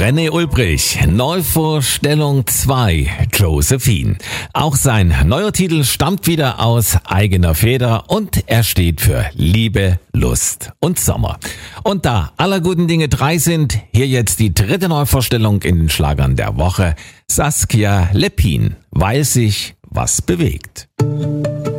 René Ulbrich, Neuvorstellung 2, Josephine. Auch sein neuer Titel stammt wieder aus eigener Feder und er steht für Liebe, Lust und Sommer. Und da aller guten Dinge 3 sind, hier jetzt die dritte Neuvorstellung in den Schlagern der Woche. Saskia Lepin, weil sich was bewegt.